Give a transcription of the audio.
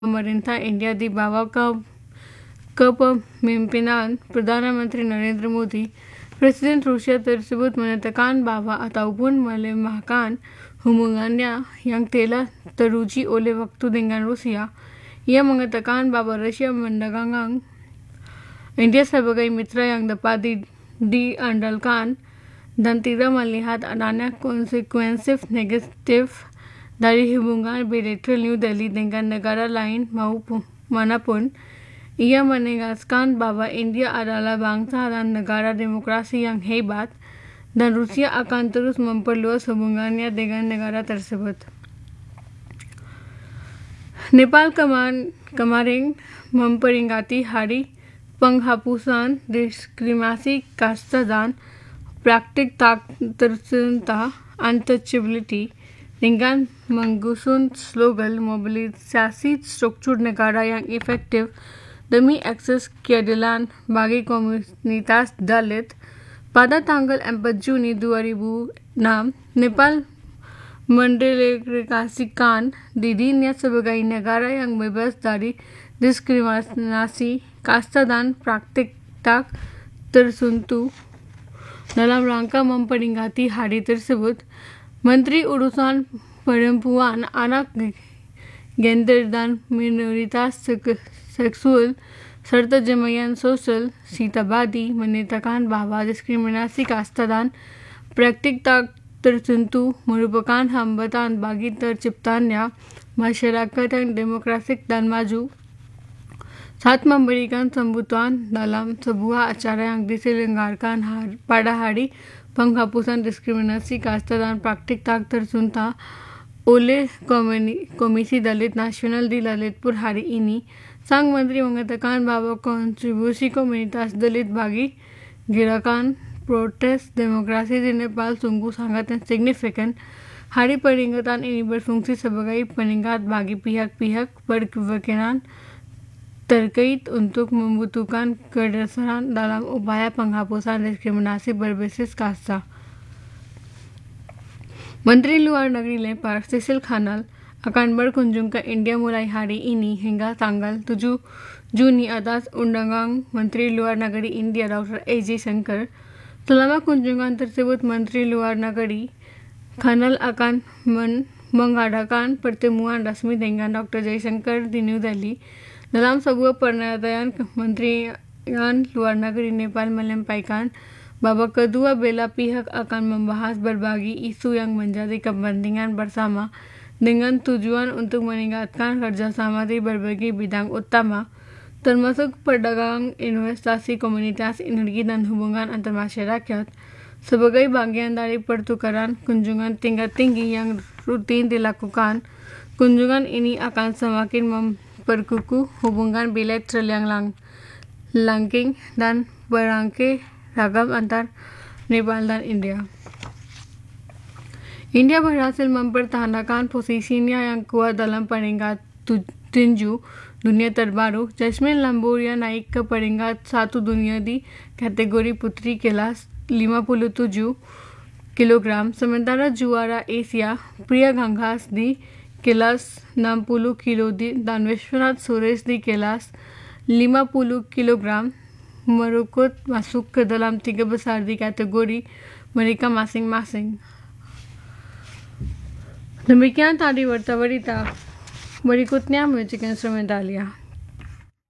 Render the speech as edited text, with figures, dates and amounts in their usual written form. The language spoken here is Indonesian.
Pemerintah India di bawah kepemimpinan Perdana Menteri Narendra Modi, Presiden Rusia tersebut menyatakan bahwa ataupun melemahkan hubungannya yang telah teruji oleh waktu dengan Rusia. Ia mengatakan bahwa Rusia mendagang India sebagai mitra yang dapat diandalkan dan tidak melihat adanya konsekuensi negatif dari hubungan bilateral New Delhi dengan negara lain manapun. Ia menegaskan bahwa India adalah bangsa dan negara demokrasi yang hebat dan Rusia akan terus memperluas hubungannya dengan negara tersebut. Nepal kemarin memperingati Hari Penghapusan Diskriminasi Kasta dan Praktik Tak Tersentuh Untouchability dengan mengusung slogan mobilisasi struktur negara yang efektif demi akses keadilan bagi komunitas Dalit. Pada tanggal 4 Juni 2006, Nepal mendeklarasikan dirinya sebagai negara yang bebas dari diskriminasi kasta dan praktik tak tersentuh. Dalam rangka memperingati hari tersebut, Menteri Urusan Perempuan, Anak, Gender dan Minoritas Seksual serta Jamiah Sosial Sita Badi menyatakan bahwa diskriminasi kasta dan praktik tak tersentuh merupakan hambatan bagi terciptanya masyarakat yang demokratik dan maju. Saat memberikan sambutan dalam sebuah acara yang diselenggarakan pada Hari Penghapusan Diskriminasi Kasta dan Praktik Tak Tersentuh oleh Komisi Dalit Nasional di Lalitpur hari ini, Sang Menteri mengatakan bahwa kontribusi komunitas Dalit bagi gerakan protes demokrasi di Nepal sungguh sangat signifikan. Hari peringatan ini berfungsi sebagai pengingat bagi pihak-pihak berkepentingan terkait untuk membutuhkan kedaerahan dalam upaya penghapusan diskriminasi berbasis kasta. Menteri Luar Negeri Nepal Cecil Khanal akan berkunjung ke India mulai hari ini hingga tanggal 7 Juni atas undangan Menteri Luar Negeri India Dr. A.J. Shankar. Selama kunjungan tersebut, Menteri Luar Negeri Khanal akan mengadakan pertemuan rasmi dengan Dr. Jaishankar di New Delhi. Dalam sebuah pernyataan, Kementerian Luar Negeri Nepal menyampaikan bahwa kedua belah pihak akan membahas berbagai isu yang menjadi kepentingan bersama dengan tujuan untuk meningkatkan kerjasama di berbagai bidang utama, termasuk perdagangan, investasi, komunitas, energi, dan hubungan antar masyarakat. Sebagai bagian dari pertukaran kunjungan tingkat tinggi yang rutin dilakukan, kunjungan ini akan semakin memperkukuh hubungan bilateral yang langking dan berangkai ragam antar Nepal dan India. India berhasil mempertahankan posisinya yang kuat dalam peringkat tinju dunia terbaru. Jasmine Lamboria naik ke peringkat 1 dunia di kategori putri kelas 57 kg, sementara juara Asia Priya Gangas di kelas 60 kg dan Vishwanath Suresh di kelas 50 kg merekod masuk ke dalam 3 besar di kategori mereka masing-masing. Demikian tadi berita-berita. Berikutnya musik instrumentalia.